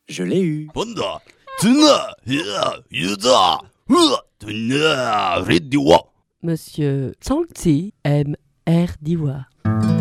Je l'ai eu. Monsieur Zhangzi aime Air d'Ivoire.